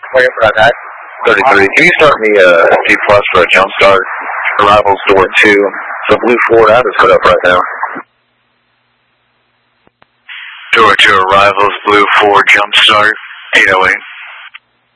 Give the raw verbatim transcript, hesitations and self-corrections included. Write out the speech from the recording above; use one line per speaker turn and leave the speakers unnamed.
Waiting for that guy.
thirty-three. Can you start me uh, G plus for a jump start? Arrivals door two. So Blue Ford, I just put up right now.
Door two arrivals, Blue Ford, jump start, eight oh eight.